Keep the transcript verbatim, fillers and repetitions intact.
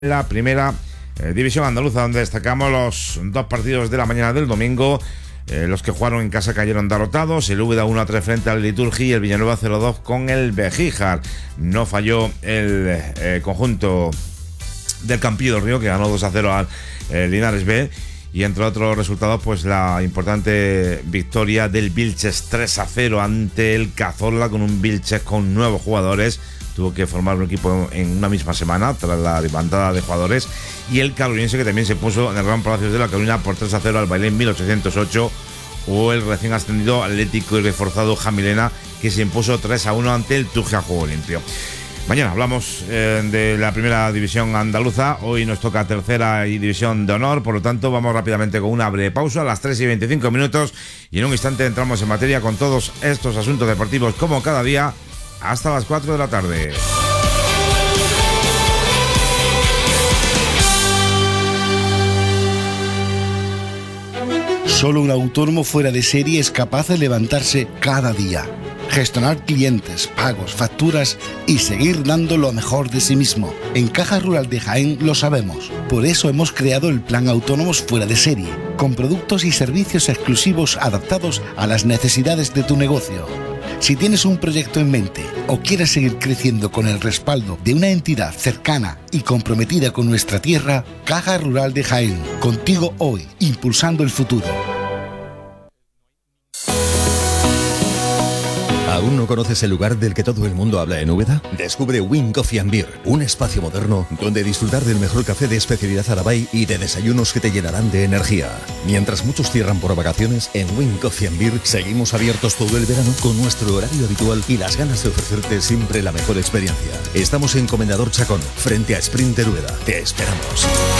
La primera eh, división andaluza, donde destacamos los dos partidos de la mañana del domingo. Eh, los que jugaron en casa cayeron derrotados. El Úbeda uno a tres frente al Liturgi y el Villanueva cero dos con el Bejíjar. No falló el eh, conjunto del Campillo del Río, que ganó dos a cero al eh, Linares B. Y entre otros resultados, pues la importante victoria del Vilches tres a cero ante el Cazorla, con un Vilches con nuevos jugadores. Tuvo que formar un equipo en una misma semana tras la levantada de jugadores. Y el Caroliniense, que también se puso en el Gran Palacio de la Carolina por tres a cero al Bailén mil ochocientos ocho. O el recién ascendido Atlético y reforzado Jamilena, que se impuso tres a uno ante el Tugia a juego limpio. Mañana hablamos eh, de la primera división andaluza. Hoy nos toca tercera y división de honor. Por lo tanto, vamos rápidamente con una breve pausa a las tres y veinticinco minutos. Y en un instante entramos en materia con todos estos asuntos deportivos, como cada día, hasta las cuatro de la tarde. Solo un autónomo fuera de serie es capaz de levantarse cada día, gestionar clientes, pagos, facturas y seguir dando lo mejor de sí mismo. En Caja Rural de Jaén lo sabemos. Por eso hemos creado el Plan Autónomos Fuera de Serie, con productos y servicios exclusivos adaptados a las necesidades de tu negocio. Si tienes un proyecto en mente o quieres seguir creciendo con el respaldo de una entidad cercana y comprometida con nuestra tierra, Caja Rural de Jaén, contigo hoy, impulsando el futuro. ¿Aún no conoces el lugar del que todo el mundo habla en Úbeda? Descubre Win Coffee and Beer, un espacio moderno donde disfrutar del mejor café de especialidad Arabay y de desayunos que te llenarán de energía. Mientras muchos cierran por vacaciones, en Win Coffee and Beer seguimos abiertos todo el verano con nuestro horario habitual y las ganas de ofrecerte siempre la mejor experiencia. Estamos en Comendador Chacón, frente a Sprinter Úbeda. Te esperamos.